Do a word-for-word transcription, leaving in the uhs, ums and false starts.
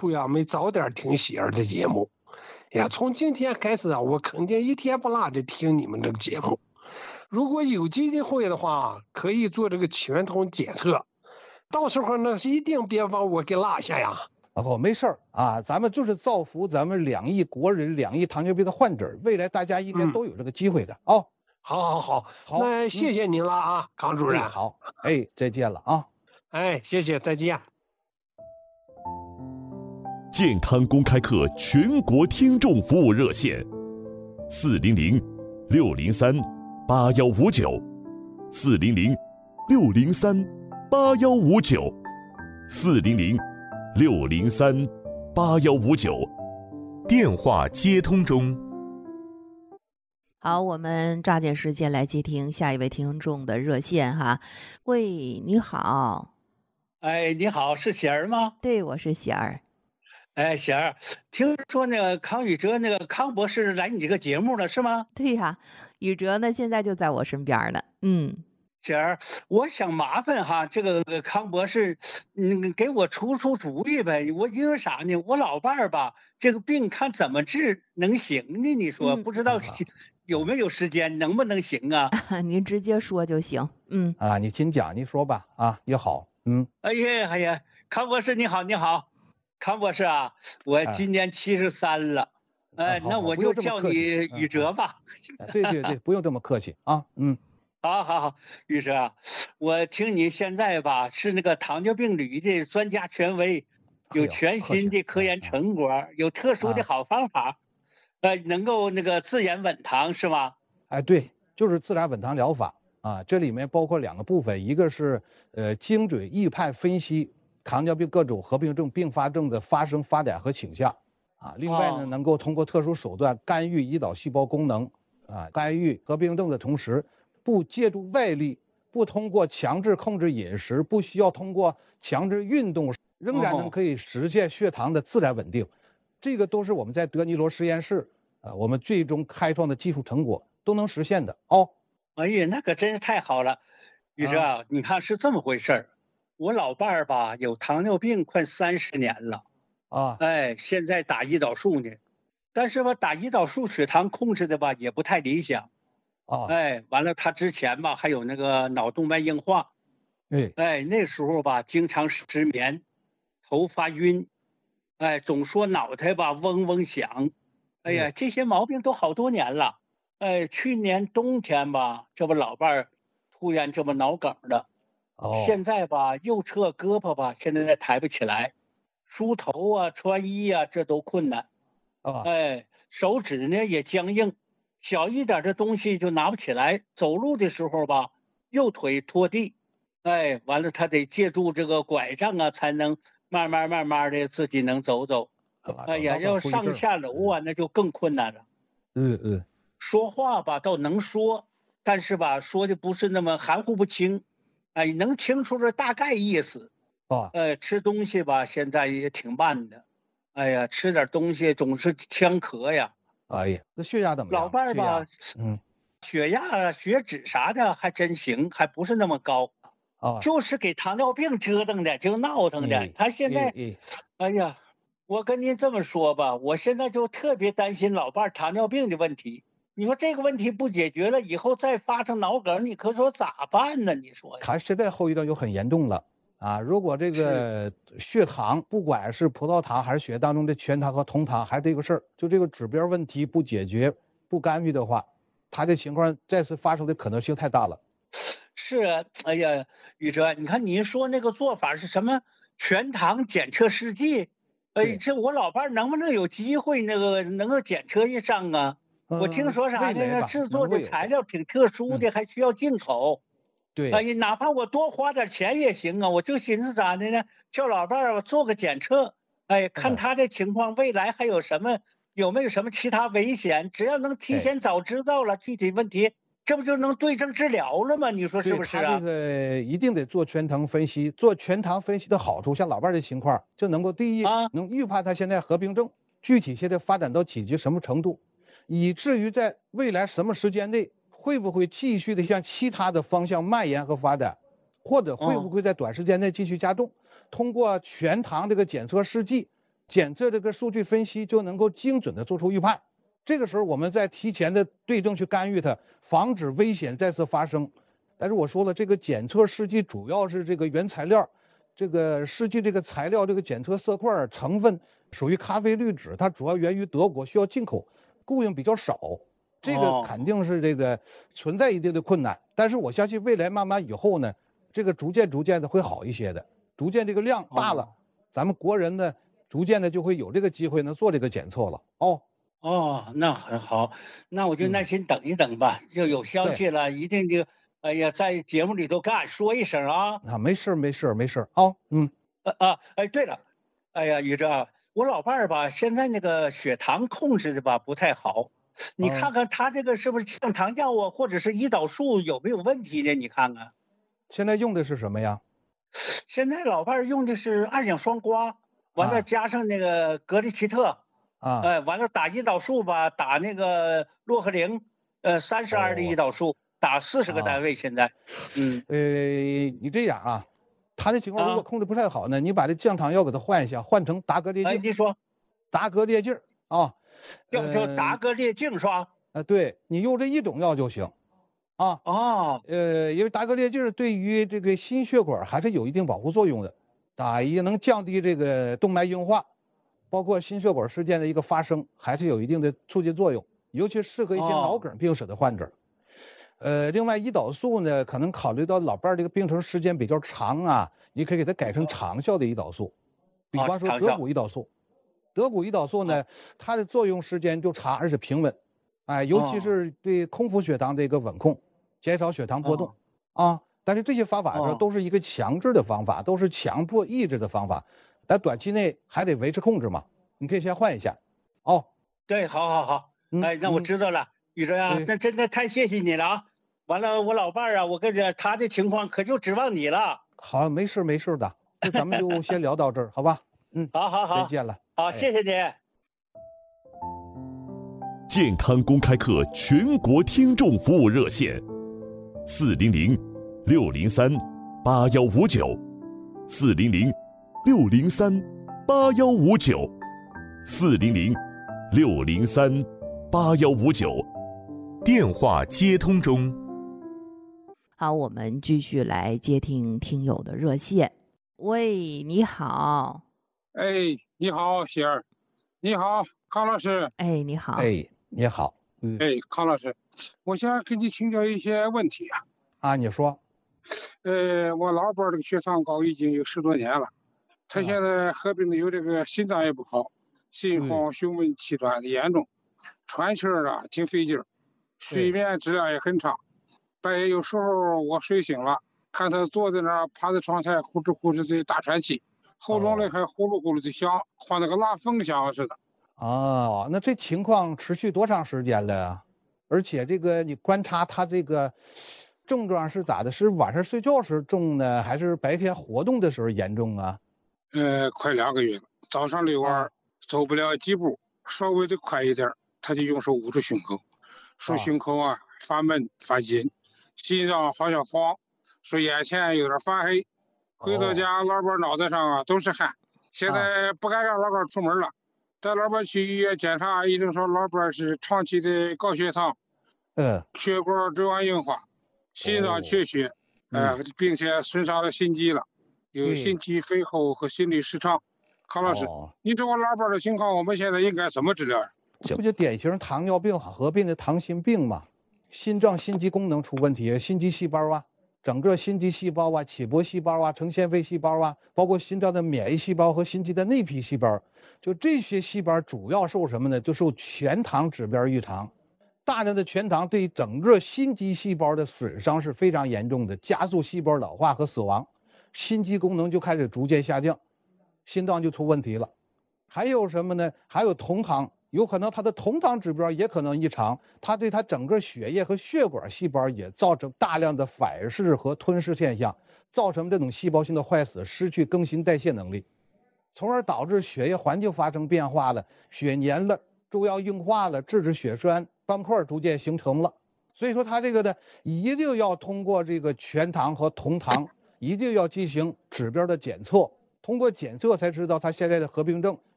悔啊，没早点听喜儿的节目。呀，从今天开始啊，我肯定一天不落的听你们这个节目。如果有基金会的话，可以做这个全通检测，到时候呢，一定别把我给落下呀。 哦，没事儿啊，咱们就是造福咱们两亿国人、两亿糖尿病的患者，未来大家应该都有这个机会的哦。 嗯、好，好，好， 好， 那谢谢您了啊，嗯、康主任。 哎，好，哎，再见了啊。 哎，谢谢，再见。 健康公开课全国听众服务热线：四零零六零三八幺五九，四零零六零三八幺五九，四零零六零三八幺五九，电话接通中。 好，我们抓紧时间来接听下一位听众的热线哈。喂，你好。 哎，你好，是喜儿吗？ 对，我是喜儿。 哎，喜儿，听说那个康宇哲那个康博士来你这个节目了是吗？ 对呀、啊，宇哲呢现在就在我身边呢。嗯， 喜儿，我想麻烦哈，这个康博士，嗯，给我出出主意呗。我因为啥呢？我老伴儿吧，这个病看怎么治能行呢？你说、嗯、不知道有没有时间，能不能行啊？ 您直接说就行。嗯啊，你请讲，你说吧。啊，也好。嗯， 哎呀哎呀，康博士你好，你好。康博士啊，我今年七十三了，哎，那我就叫你宇哲吧。 对对对，不用这么客气啊，嗯。 好好好，宇哲，我听你现在吧是那个糖尿病领域的专家权威，有全新的科研成果，有特殊的好方法，呃，能够那个自然稳糖是吗？ 哎，对，就是自然稳糖疗法啊，这里面包括两个部分，一个是呃精准预判分析糖尿病各种合并症并发症的发生发展和倾向啊，另外呢、哦、能够通过特殊手段干预胰岛细胞功能啊，干预合并症的同时不借助外力，不通过强制控制饮食，不需要通过强制运动，仍然能可以实现血糖的自然稳定、哦、这个都是我们在德尼罗实验室啊我们最终开创的技术成果都能实现的哦。 哎呀，那可真是太好了，宇哲、啊、你看是这么回事儿。我老伴儿吧有糖尿病快三十年了啊， 哎，现在打胰岛素呢，但是吧打胰岛素血糖控制的吧也不太理想啊， 哎，完了他之前吧还有那个脑动脉硬化， 哎哎，那时候吧经常失眠，头发晕，哎，总说脑袋吧嗡嗡响，哎呀，这些毛病都好多年了，哎，去年冬天吧，这不老伴儿突然这么脑梗了。 哦、 现在吧右侧胳膊吧现在抬不起来，梳头啊穿衣啊这都困难啊， 哎，手指呢也僵硬，小一点的东西就拿不起来，走路的时候吧右腿拖地，哎，完了他得借助这个拐杖啊才能慢慢慢慢的自己能走走，哎呀，要上下楼啊那就更困难了。 嗯嗯， 说话吧倒能说，但是吧说的不是那么含糊不清，哎，能听出这大概意思啊。 呃，吃东西吧，现在也挺慢的。哎呀，吃点东西总是呛咳呀。 哎呀，那血压怎么样？ 老伴儿吧， 嗯， 血压、血脂啥的还真行，还不是那么高。 啊， 就是给糖尿病折腾的，就闹腾的。 哎、 他现在、 哎， 哎呀，我跟您这么说吧，我现在就特别担心老伴儿糖尿病的问题。你说这个问题不解决了，以后再发生脑梗，你可说咋办呢？你说呀？ 他现在后遗症就很严重了啊！如果这个血糖，不管是葡萄糖还是血液当中的全糖和酮糖，还是这个事儿，就这个指标问题不解决、不干预的话，他这情况再次发生的可能性太大了。 是啊，哎呀，宇哲，你看你说那个做法是什么？全糖检测试剂？哎，这我老伴能不能有机会那个能够检测一上啊？我听说啥那个制作的材料挺特殊的，还需要进口。 对， 哎呀，哪怕我多花点钱也行啊！我就寻思咋的呢？叫老伴儿做个检测，哎，看他的情况，未来还有什么有没有什么其他危险？只要能提前早知道了具体问题，这不就能对症治疗了吗？你说是不是啊？ 他这个一定得做全糖分析，做全糖分析的好处，像老伴儿的情况，就能够第一、啊、能预判他现在合并症具体现在发展到紧急什么程度。以至于在未来什么时间内会不会继续的向其他的方向蔓延和发展，或者会不会在短时间内继续加重、哦、通过全糖这个检测试剂检测这个数据分析就能够精准的做出预判。这个时候我们再提前的对症去干预它，防止危险再次发生。但是我说了，这个检测试剂主要是这个原材料，这个试剂这个材料这个检测色块成分属于咖啡滤纸，它主要源于德国，需要进口，供应比较少。这个肯定是这个存在一定的困难，但是我相信未来慢慢以后呢，这个逐渐逐渐的会好一些的，逐渐这个量大了，咱们国人呢逐渐的就会有这个机会呢做这个检测了。哦哦，那很好，那我就耐心等一等吧，就有消息了，一定就，哎呀，在节目里头跟俺说一声啊。 啊，没事没事没事啊，嗯， 啊啊，哎，对了，哎呀，宇哲，我老伴儿吧，现在那个血糖控制的吧不太好。你看看他这个是不是降糖药啊，或者是胰岛素有没有问题呢？你看看， 现在用的是什么呀？ 现在老伴儿用的是二氧双胍，完了加上那个格力奇特， 啊， 哎，完了打胰岛素吧，打那个洛克灵，呃，三十二的胰岛素，哦、打四十个单位。现在，嗯， 呃，你这样啊，他的情况如果控制不太好呢，啊、你把这降糖药给他换一下，换成达格列净。 哎，你说， 达格列净啊。 叫叫达格列净是吧？ 呃，对，你用这一种药就行，啊， 哦， 呃，因为达格列净对于这个心血管还是有一定保护作用的，啊，也能降低这个动脉硬化，包括心血管事件的一个发生，还是有一定的促进作用，尤其适合一些脑梗病史的患者。哦、呃，另外胰岛素呢，可能考虑到老伴儿这个病程时间比较长啊，你可以给他改成长效的胰岛素，比方说德谷胰岛素。德谷胰岛素呢，它的作用时间就长，而且平稳，哎，尤其是对空腹血糖的一个稳控，减少血糖波动，啊。但是这些方法呢，都是一个强制的方法，都是强迫抑制的方法，但短期内还得维持控制嘛。你可以先换一下，哦。 对，好好好，哎，那我知道了，宇哲呀，那真的太谢谢你了啊！完了，我老伴儿啊，我跟着他的情况可就指望你了。 好，没事没事的，那咱们就先聊到这儿，好吧？嗯， 好好好， 再见了。 好，谢谢你。 健康公开课全国听众服务热线：四零零六零三八幺五九，四零零六零三八幺五九，四零零六零三八幺五九。电话接通中。 好，我们继续来接听听友的热线。喂，你好。 哎，你好，喜儿。你好，康老师。 哎，你好。 哎，你好。 嗯。哎，康老师，我想跟你请教一些问题啊。 啊，你说。 呃，我老伴儿这个血糖高已经有十多年了，他现在合并的有这个心脏也不好，心慌、胸闷、气短的严重，喘气儿啊挺费劲儿，睡眠质量也很差。半夜有时候我睡醒了，看他坐在那儿，趴在窗台，呼哧呼哧的大喘气。喉咙里还呼噜呼噜的响，和那个拉风响似的。 哦，那这情况持续多长时间了呀？而且这个你观察他这个症状是咋的？是晚上睡觉时重呢，还是白天活动的时候严重啊？ 呃，快两个月了。早上遛弯、啊、走不了几步，稍微的快一点，他就用手捂住胸口，说胸口啊发闷发紧，心脏好像慌，说眼前有点发黑。回到家，老伴脑袋上啊都是汗，现在不敢让老伴出门了。带老伴去医院检查，医生说老伴是长期的高血糖， 嗯， 血管粥样硬化，心脏缺血，呃，并且损伤了心肌了，有心肌肥厚和心律失常。康老师，你这我老伴的情况，我们现在应该怎么治疗？ 这不就典型糖尿病合并的糖心病吗？心脏心肌功能出问题，心肌细胞啊。整个心肌细胞啊、起搏细胞啊、成纤维细胞啊，包括心脏的免疫细胞和心肌的内皮细胞，就这些细胞主要受什么呢？就受全糖指标异常。大量的全糖对整个心肌细胞的损伤是非常严重的，加速细胞老化和死亡，心肌功能就开始逐渐下降，心脏就出问题了。还有什么呢？还有酮糖。有可能它的酮糖指标也可能异常，它对它整个血液和血管细胞也造成大量的反噬和吞噬现象，造成这种细胞性的坏死，失去更新代谢能力，从而导致血液环境发生变化了，血粘了，粥样硬化了，质子血栓斑块逐渐形成了。所以说它这个呢，一定要通过这个全糖和酮糖，一定要进行指标的检测，通过检测才知道它现在的合并症